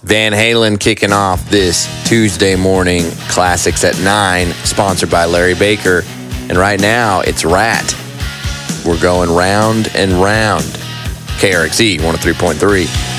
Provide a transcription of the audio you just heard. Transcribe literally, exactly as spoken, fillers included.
Van Halen kicking off this Tuesday morning Classics at nine, sponsored by Larry Baker. And right now, it's Rat. We're going round and round. K R X E one oh three point three.